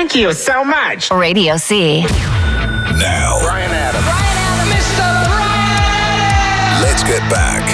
Thank you so much. Radio C. Now, Bryan Adams. Mr. Bryan Adams. let's get back